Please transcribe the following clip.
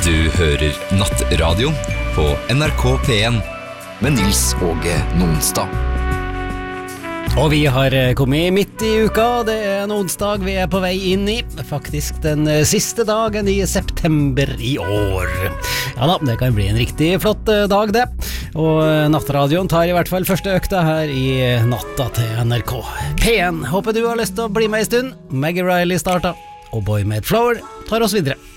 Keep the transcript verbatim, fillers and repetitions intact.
Du hører Nattradio på N R K P en med Nils Åge Nonstad. Og vi har kommet midt i uka, det er en onsdag vi er på vei inn i, faktisk den siste dagen i september i år. Ja da, det kan bli en riktig flott dag det, og Nattradioen tar i hvert fall første økta her i natta til N R K P en. Håper du har lyst til å bli med i stund. Maggie Riley starta, og Boy Made Flower tar oss videre.